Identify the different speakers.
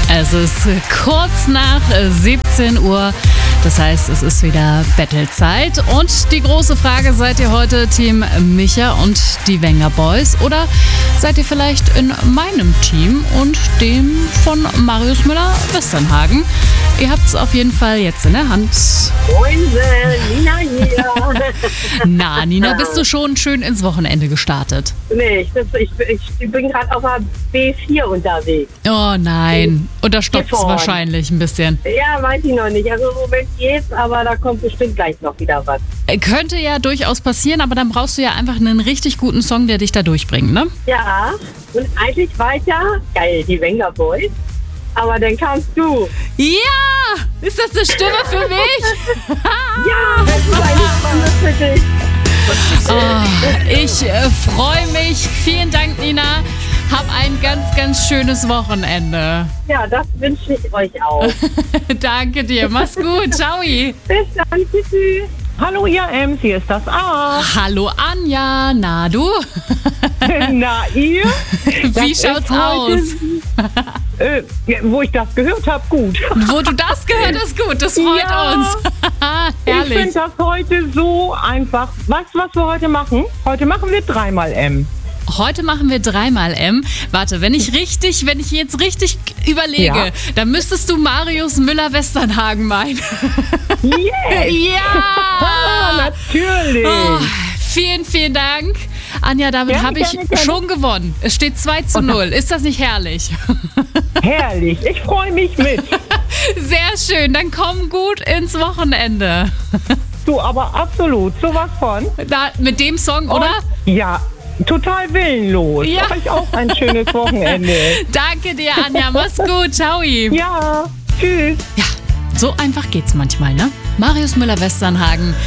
Speaker 1: Es ist kurz nach 17 Uhr. Das heißt, es ist wieder Battle-Zeit. Und die große Frage, seid ihr heute Team Micha und die Wenger Boys oder seid ihr vielleicht in meinem Team und dem von Marius Müller-Westernhagen? Ihr habt es auf jeden Fall jetzt in der Hand.
Speaker 2: Moinse, Nina hier.
Speaker 1: Na, Nina, bist du schon schön ins Wochenende gestartet?
Speaker 2: Nee, ich bin gerade auf der B4 unterwegs.
Speaker 1: Oh nein, und da stoppt es wahrscheinlich ein bisschen.
Speaker 2: Ja, weiß ich noch nicht. Also im Moment geht's, aber da kommt bestimmt gleich noch wieder was.
Speaker 1: Könnte ja durchaus passieren, aber dann brauchst du ja einfach einen richtig guten Song, der dich da durchbringt, ne?
Speaker 2: Ja, und eigentlich war ich ja, geil, die Wenger Boys. Aber dann kamst du.
Speaker 1: Ja! Ist das eine Stimme für mich?
Speaker 2: Ja, das ist eine Stimme für dich.
Speaker 1: Oh, ich freue mich. Vielen Dank, Nina. Hab ein ganz, ganz schönes Wochenende.
Speaker 2: Ja, das wünsche ich euch auch.
Speaker 1: Danke dir. Mach's gut. Ciao.
Speaker 2: Bis dann. Tschüssi.
Speaker 3: Hallo ihr Ems, hier ist das A.
Speaker 1: Hallo Anja. Na du?
Speaker 3: Na ihr?
Speaker 1: Wie schaut's aus?
Speaker 3: Wo ich das gehört habe, gut.
Speaker 1: Wo du das gehört hast, gut. Das freut uns.
Speaker 3: Ich
Speaker 1: Herrlich.
Speaker 3: finde das heute so einfach. Weißt du, was wir heute machen? Heute machen wir 3x M.
Speaker 1: Heute machen wir 3x M. Warte, wenn ich jetzt richtig überlege,
Speaker 3: Ja.
Speaker 1: dann müsstest du Marius Müller-Westernhagen meinen.
Speaker 3: Yes!
Speaker 1: Ja!
Speaker 3: Natürlich!
Speaker 1: Oh, vielen, vielen Dank. Anja, damit
Speaker 3: Gerne,
Speaker 1: habe ich
Speaker 3: gerne, gerne.
Speaker 1: schon gewonnen. Es steht 2:0. Ist das nicht herrlich?
Speaker 3: Herrlich, ich freue mich mit.
Speaker 1: Sehr schön. Dann komm gut ins Wochenende.
Speaker 3: Du, aber absolut, sowas von.
Speaker 1: Na, mit dem Song, oder?
Speaker 3: Ja, total willenlos.
Speaker 1: Ja.
Speaker 3: Euch auch ein schönes Wochenende.
Speaker 1: Danke dir, Anja. Mach's gut. Ciao.
Speaker 3: Ja, tschüss.
Speaker 1: Ja, so einfach geht's manchmal, ne? Marius Müller-Westernhagen